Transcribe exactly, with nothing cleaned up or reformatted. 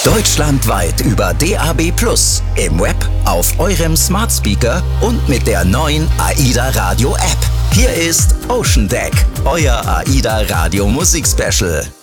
Deutschlandweit über D A B plus, im Web, auf eurem Smart Speaker und mit der neuen AIDA Radio App. Hier ist Ocean Deck, euer AIDA Radio Musik Special.